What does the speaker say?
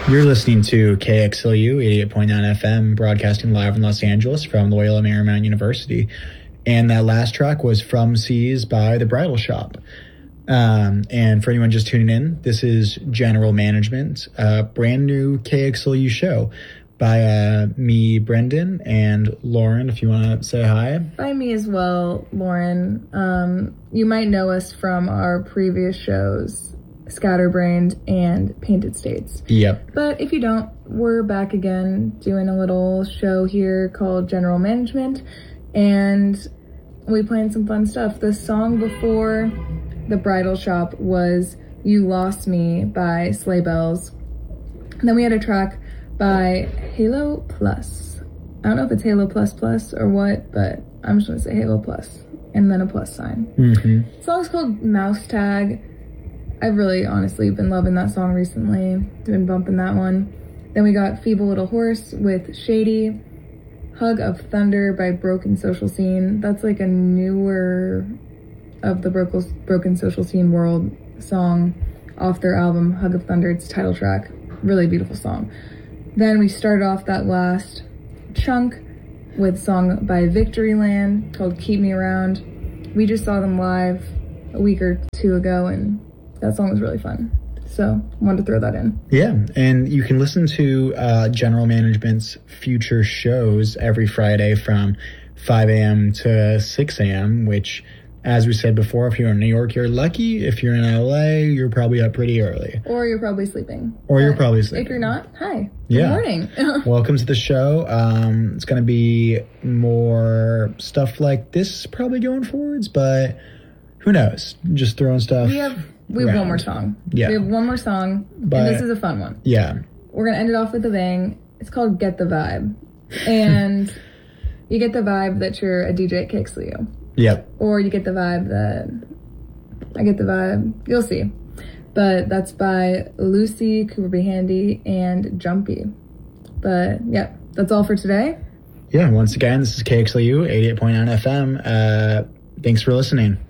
You're listening to KXLU 88.9 FM, broadcasting live in Los Angeles from Loyola Marymount University. And that last track was From Seas by The Bridal Shop. And for anyone just tuning in, this is General Management, a brand new KXLU show by me, Brendan, and Lauren, if you want to say hi. By me as well, Lauren. You might know us from our previous shows, Scatterbrained and Painted States. Yep. But if you don't, we're back again doing a little show here called General Management, and we playing some fun stuff. The song before The Bridal Shop was You Lost Me by Sleigh Bells. And then we had a track by Halo Plus. I don't know if it's Halo Plus Plus or what, but I'm just going to say Halo Plus and then a plus sign. Mm-hmm. The song's called Mouse Tag. I've really honestly been loving that song recently. Been bumping that one. Then we got Feeble Little Horse with Shady. Hug of Thunder by Broken Social Scene. That's like a newer of the Broken Social Scene world song off their album Hug of Thunder. It's title track. Really beautiful song. Then we started off that last chunk with a song by Victoryland called Keep Me Around. We just saw them live a week or two ago, and that song was really fun. So I wanted to throw that in. Yeah, and you can listen to General Management's future shows every Friday from 5 a.m. to 6 a.m., which, as we said before, if you're in New York, you're lucky. If you're in LA, you're probably up pretty early. Or you're probably sleeping. You're probably sleeping. If you're not, hi. Yeah. Good morning. Welcome to the show. It's going to be more stuff like this probably going forwards, but who knows? Just throwing stuff. We have one more song. Yeah. We have one more song, and this is a fun one. Yeah. We're going to end it off with a bang. It's called Get the Vibe. And you get the vibe that you're a DJ at KXLU. Yep. Or you get the vibe that I get the vibe. You'll see. But that's by Lucy, Cooper B. Handy, and Jumpy. But, yeah, that's all for today. Yeah, once again, this is KXLU 88.9 FM. Thanks for listening.